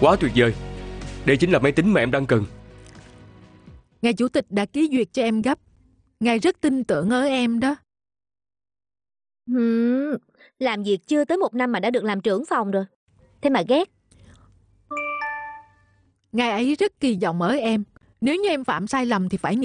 Quá tuyệt vời. Đây chính là máy tính mà em đang cần. Ngài chủ tịch đã ký duyệt cho em gấp. Ngài rất tin tưởng ở em đó. Làm việc chưa tới 1 năm mà đã được làm trưởng phòng rồi. Thế mà ghét. Ngài ấy rất kỳ vọng ở em. Nếu như em phạm sai lầm thì phải